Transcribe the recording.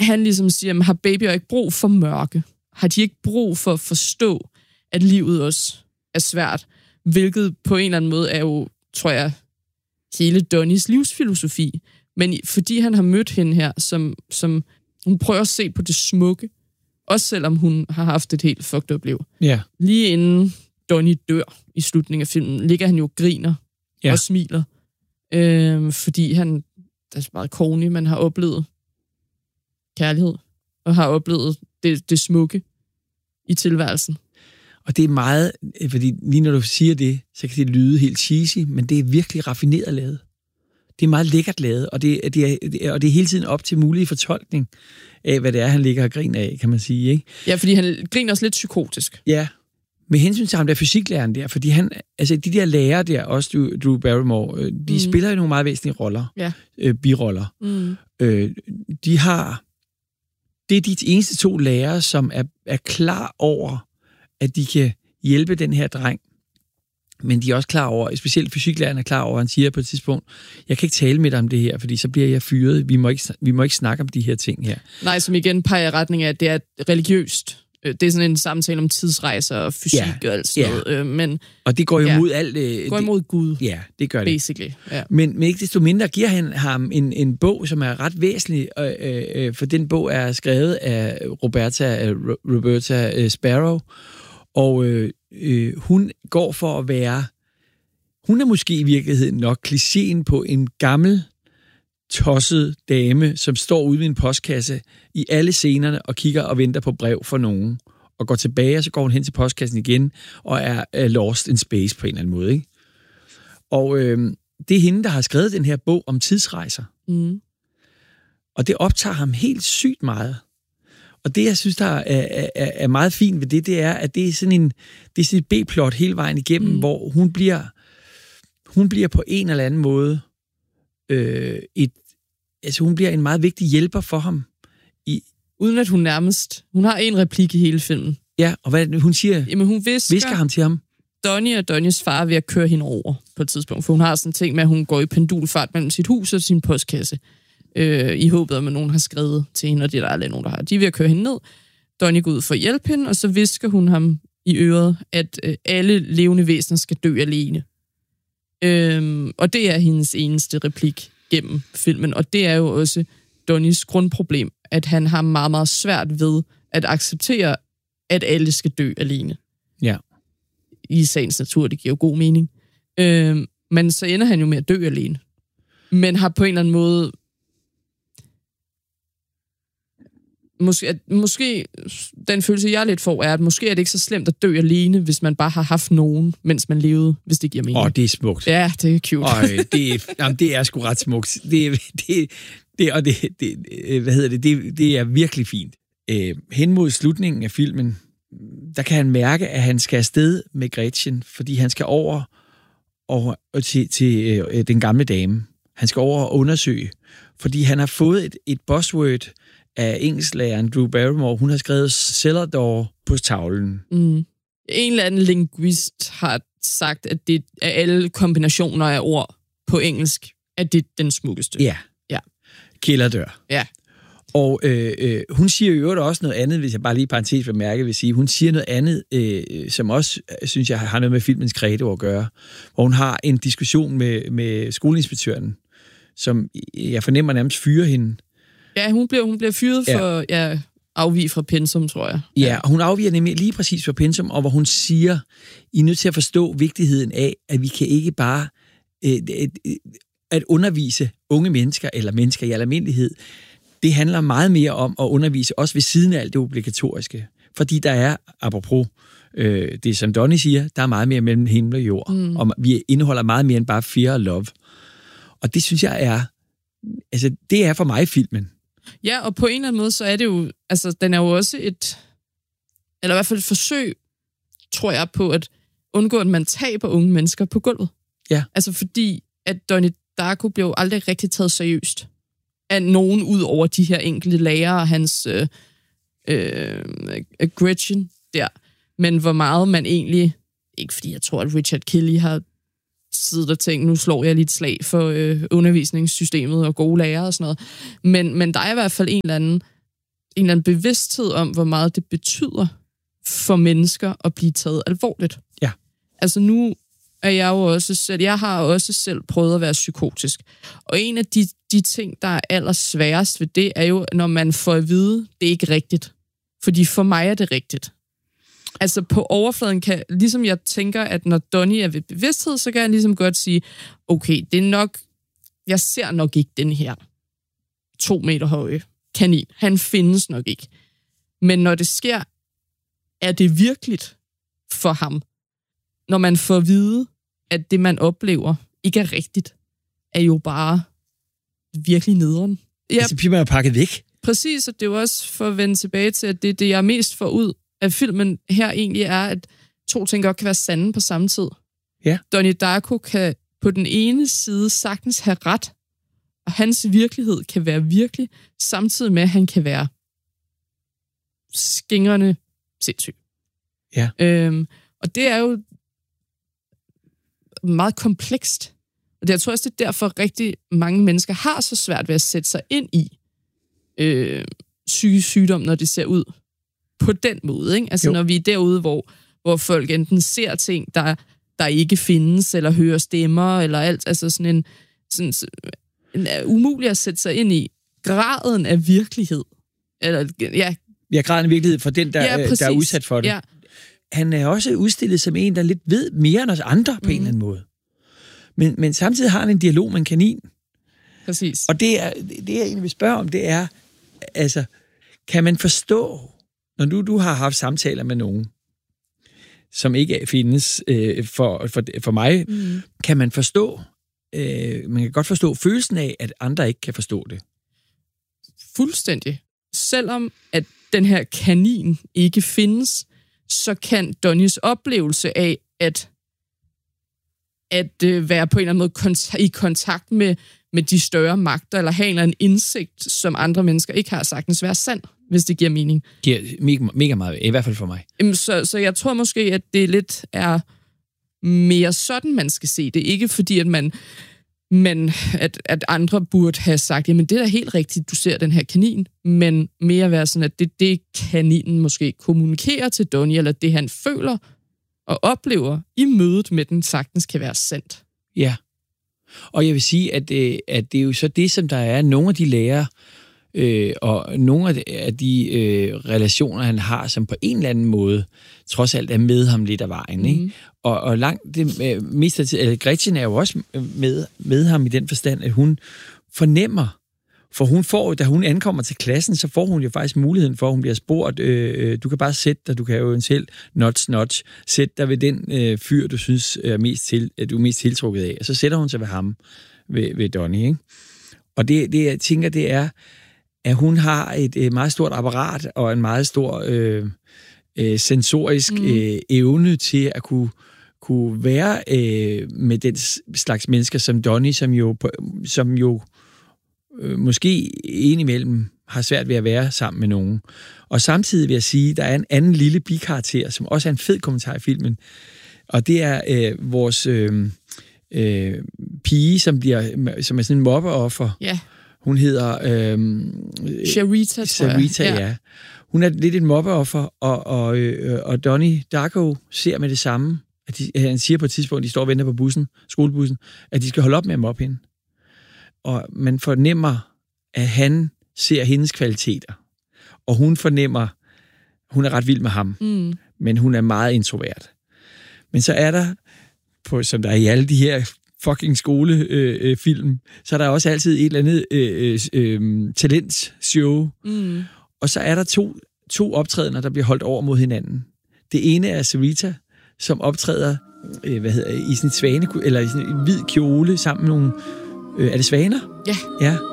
han ligesom siger, har babyer ikke brug for mørke? Har de ikke brug for at forstå, at livet også er svært? Hvilket på en eller anden måde er jo, tror jeg, hele Donnies livsfilosofi. Men fordi han har mødt hende her, som hun prøver at se på det smukke, også selvom hun har haft et helt fucked up liv. Ja. Lige inden Donnie dør i slutningen af filmen, ligger han jo og griner og smiler. Fordi han, det er så meget corny, men har oplevet kærlighed, og har oplevet det smukke i tilværelsen. Og det er meget, fordi lige når du siger det, så kan det lyde helt cheesy, men det er virkelig raffineret lavet. Det er meget lækkert lavet, og det er hele tiden op til mulig fortolkning af, hvad det er, han ligger og griner af, kan man sige, ikke? Ja, fordi han griner også lidt psykotisk. Ja, med hensyn til ham der fysiklæreren der, fordi han, altså de der lærere der, også Drew Barrymore, de spiller jo nogle meget væsentlige roller, biroller. Det er de eneste 2 lærere, som er klar over, at de kan hjælpe den her dreng, men de er også klar over, specielt fysiklæreren er klar over, han siger på et tidspunkt, jeg kan ikke tale med dig om det her, fordi så bliver jeg fyret, vi må ikke snakke om de her ting her. Nej, som igen peger i retning af, at det er religiøst. Det er sådan en samtale om tidsrejser og fysik og alt sådan noget. Men, og det går jo imod alt... går imod Gud. Ja, det gør det. Basically. Ja. Men ikke desto mindre giver han ham en bog, som er ret væsentlig, for den bog er skrevet af Roberta Sparrow, og hun går for at være... Hun er måske i virkeligheden nok klichéen på en gammel, tosset dame, som står ude ved en postkasse i alle scenerne og kigger og venter på brev for nogen. Og går tilbage, og så går hun hen til postkassen igen, og er lost in space på en eller anden måde, ikke? Og det er hende, der har skrevet den her bog om tidsrejser. Og det optager ham helt sygt meget. Og det, jeg synes, der er meget fint ved det, det er, at det er sådan et B-plot hele vejen igennem, hvor hun bliver på en eller anden måde hun bliver en meget vigtig hjælper for ham. Uden at hun har en replik i hele filmen. Ja, og hvad hun siger? Jamen, hun visker ham til ham. Donnie og Donnies far ved at køre hende over på et tidspunkt, for hun har sådan en ting med, at hun går i pendulfart mellem sit hus og sin postkasse, i håbet om, at nogen har skrevet til hende, og det er der aldrig nogen, der har. De er ved at køre hende ned. Donnie går ud for at hjælpe hende, og så visker hun ham i øret, at alle levende væsener skal dø alene. Og det er hendes eneste replik gennem filmen, og det er jo også Donnies grundproblem, at han har meget, meget svært ved at acceptere, at alle skal dø alene. Ja. I sagens natur, det giver jo god mening. Men så ender han jo med at dø alene. Men har på en eller anden måde... Måske den følelse, jeg lidt får, er, at måske er det ikke så slemt at dø alene, hvis man bare har haft nogen, mens man levede, hvis det giver mening. Det er smukt. Ja, det er cute. Det er sgu ret smukt. Det er virkelig fint. Hen mod slutningen af filmen, der kan han mærke, at han skal afsted med Gretchen, fordi han skal over til den gamle dame. Han skal over og undersøge, fordi han har fået et buzzword af engelsklæreren Drew Barrymore. Hun har skrevet cellar door på tavlen. En eller anden linguist har sagt, at det er alle kombinationer af ord på engelsk, at det er den smukkeste. Ja. Kælderdør. Ja. Og hun siger jo også noget andet, hvis jeg bare lige parentes bemærke vil sige. Hun siger noget andet, som også, synes jeg, har noget med filmens credo at gøre. Hvor hun har en diskussion med skoleinspektøren, som jeg fornemmer nærmest fyrer hende. Ja, hun bliver fyret for afvig fra pensum, tror jeg. Ja, hun afviger nemlig lige præcis fra pensum, og hvor hun siger, I er nødt til at forstå vigtigheden af, at vi kan ikke bare at undervise unge mennesker, eller mennesker i almindelighed. Det handler meget mere om at undervise, også ved siden af alt det obligatoriske. Fordi der er, apropos det, som Donnie siger, der er meget mere mellem himmel og jord. Og vi indeholder meget mere end bare fear og love. Og det synes jeg det er for mig filmen. Ja, og på en eller anden måde, så er det jo, den er jo også eller i hvert fald et forsøg, tror jeg, på at undgå, at man taber unge mennesker på gulvet. Ja. Fordi, at Donnie Darko blev jo aldrig rigtig taget seriøst af nogen ud over de her enkelte lærere og hans Gretchen der. Men hvor meget man egentlig, ikke fordi jeg tror, at Richard Kelly har siddet og tænkt, nu slår jeg lidt slag for undervisningssystemet og gode lærere og sådan noget. Men der er i hvert fald en eller anden eller anden bevidsthed om, hvor meget det betyder for mennesker at blive taget alvorligt. Ja. Altså nu er jeg jo også selv, jeg har også selv prøvet at være psykotisk. Og en af de ting, der er allersværest ved det, er jo, når man får at vide, det er ikke rigtigt. Fordi for mig er det rigtigt. Altså på overfladen kan, ligesom jeg tænker, at når Donnie er ved bevidsthed, så kan jeg ligesom godt sige, okay, det er nok, jeg ser nok ikke den her 2 meter høje kanin. Han findes nok ikke. Men når det sker, er det virkeligt for ham. Når man får at vide, at det, man oplever, ikke er rigtigt, er jo bare virkelig nederen. Ja, altså bliver man jo pakket væk. Præcis, og det er jo også for at vende tilbage til, at det jeg mest får ud af filmen her egentlig er, at 2 ting godt kan være sande på samme tid. Ja. Donnie Darko kan på den ene side sagtens have ret, og hans virkelighed kan være virkelig, samtidig med, at han kan være skingrende sindssyg. Ja. Og det er jo meget komplekst. Og det, jeg tror også, det er derfor rigtig mange mennesker har så svært ved at sætte sig ind i psykisk sygdom, når det ser ud på den måde. Ikke? Altså når vi er derude, hvor folk enten ser ting, der ikke findes, eller hører stemmer, eller alt. Altså sådan en umuligt at sætte sig ind i. Graden af virkelighed. Eller, Ja, graden af virkelighed for den, der er udsat for det. Ja. Han er også udstillet som en, der lidt ved mere end os andre på en eller anden måde. Men samtidig har han en dialog med en kanin. Præcis. Og det jeg egentlig vil spørge om, det er, altså, kan man forstå, når du har haft samtaler med nogen, som ikke findes for mig, kan man forstå, man kan godt forstå følelsen af, at andre ikke kan forstå det. Fuldstændig. Selvom at den her kanin ikke findes, så kan Donnies oplevelse af at være på en eller anden måde i kontakt med de større magter, eller have en eller anden indsigt, som andre mennesker ikke har, sagtens være sand, hvis det giver mening. Giver mega meget, i hvert fald for mig. Så jeg tror måske, at det lidt er mere sådan, man skal se det. Ikke fordi, at andre burde have sagt, jamen det er da helt rigtigt, du ser den her kanin, men mere være sådan, at det kaninen måske kommunikerer til Donnie, eller det han føler og oplever i mødet med den, sagtens kan være sandt. Ja, og jeg vil sige, at det er jo så det, som der er nogle af de lærere, og nogle af de relationer, han har, som på en eller anden måde, trods alt er med ham lidt af vejen. Ikke? Og langt det meste af tiden, Gretchen er jo også med ham i den forstand, at hun fornemmer, for hun får, da hun ankommer til klassen, så får hun jo faktisk muligheden for, at hun bliver spurgt, du kan bare sætte dig, du kan jo selv notch, sæt dig ved den fyr, du synes er du er mest tiltrukket af. Og så sætter hun sig ved ham, ved Donnie. Ikke? Og det, jeg tænker, det er, at hun har et meget stort apparat og en meget stor sensorisk evne til at kunne være med den slags mennesker som Donnie, som jo måske indimellem har svært ved at være sammen med nogen. Og samtidig vil jeg sige, at der er en anden lille bikarakter, som også er en fed kommentar i filmen, og det er vores pige, som er sådan en mobbeoffer. Ja. Hun hedder Sharita, tror jeg. Sharita, ja. Hun er lidt et mobbeoffer, og Donnie Darko ser med det samme. Han siger på et tidspunkt, de står og venter på bussen, skolebussen, at de skal holde op med at mobbe hende. Og man fornemmer, at han ser hendes kvaliteter. Og hun fornemmer, hun er ret vild med ham, men hun er meget introvert. Men så er der, som der er i alle de her fucking skolefilm, så er der også altid et eller andet talentshow. Og så er der to optrædener, der bliver holdt over mod hinanden. Det ene er Sarita, som optræder i sådan et svane, eller i sådan en hvid kjole sammen med nogle... er det svaner? Ja. Ja.